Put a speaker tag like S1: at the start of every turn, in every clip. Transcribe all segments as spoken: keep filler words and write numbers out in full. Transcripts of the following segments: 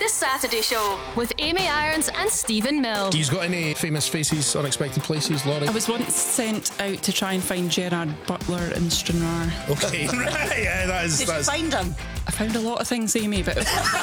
S1: Saturday Show with Amy Irons and Stephen Mill.
S2: He's got any famous faces, unexpected places, Laurie?
S3: I was once sent out to try and find Gerard Butler in Stranraer.
S2: Okay, right, yeah, that is...
S4: Did
S2: that's...
S4: you find him?
S3: I found a lot of things, Amy, but...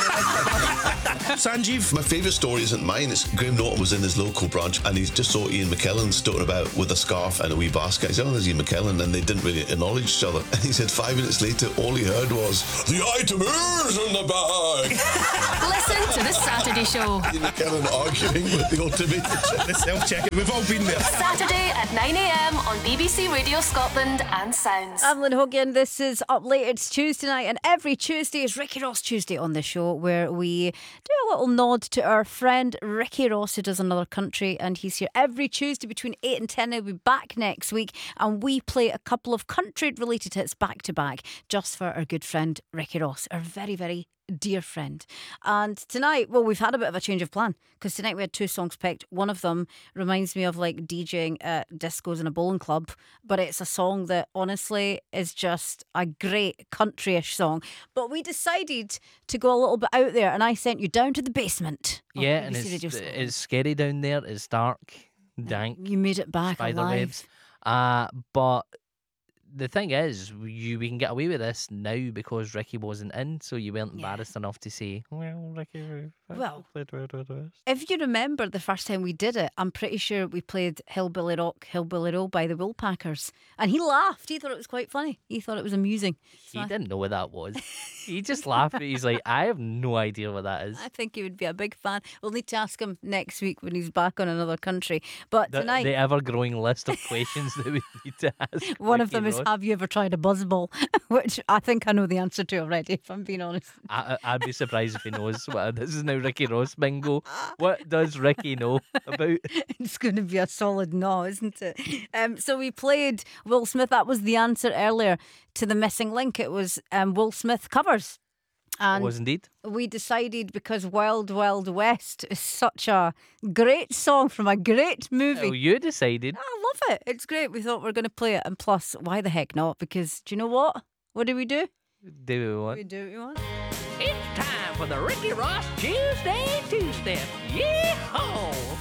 S2: Sanjeev?
S5: My favourite story isn't mine. It's Graham Norton was in his local branch and he just saw Ian McKellen stoating about with a scarf and a wee basket. He said, oh, there's Ian McKellen, and they didn't really acknowledge each other. And he said five minutes later, all he heard was, the item is in the bag.
S1: Listen to The Saturday Show.
S5: Ian McKellen arguing with the automated
S2: The self-checking. We've all been there.
S1: Saturday at nine a.m. on B B C Radio Scotland and Sounds.
S6: I'm Lynn Hogan. This is Up Late. It's Tuesday night, and every Tuesday is Ricky Ross Tuesday on the show, where we do a little nod to our friend Ricky Ross, who does Another Country, and he's here every Tuesday between eight and ten. He'll be back next week, and we play a couple of country-related hits back to back, just for our good friend Ricky Ross, our very, very dear friend. And tonight, well, we've had a bit of a change of plan, because tonight we had two songs picked. One of them reminds me of like DJing at discos in a bowling club, but it's a song that honestly is just a great country-ish song. But we decided to go a little bit out there, and I sent you down to the basement.
S7: Yeah, and it's, it's scary down there. It's dark, dank.
S6: You made it back
S7: spider
S6: alive.
S7: webs. Uh, but the thing is, you we can get away with this now because Ricky wasn't in, so you weren't
S6: Yeah.
S7: embarrassed enough to say, well, Ricky,
S6: Well,
S7: played with us.
S6: If you remember the first time we did it, I'm pretty sure we played Hillbilly Rock, Hillbilly Roll by the Woolpackers. And he laughed. He thought it was quite funny. He thought it was amusing. So
S7: He
S6: I,
S7: didn't know what that was. He just laughed. He's like, I have no idea what that is.
S6: I think he would be a big fan. We'll need to ask him next week when he's back on Another Country. But
S7: The,
S6: tonight,
S7: the ever-growing list of questions that we need to ask.
S6: one of
S7: Ricky
S6: them is,
S7: Ross.
S6: have you ever tried a buzzball? Which I think I know the answer to already, if I'm being honest.
S7: I, I- I'd be surprised if he knows what this is now. Ricky Ross bingo. What does Ricky know about?
S6: It's going to be a solid no, isn't it? Um, so we played Will Smith. That was the answer earlier to the missing link. It was um, Will Smith covers. And
S7: Was indeed.
S6: we decided, because Wild Wild West is such a great song from a great movie.
S7: Oh, you decided.
S6: I love it. It's great. We thought we were going to play it. And plus, why the heck not? Because do you know what? What do we do?
S7: Do we want?
S6: We do what we want.
S8: It's time for the Ricky Ross Tuesday Two-Step. Yee-haw!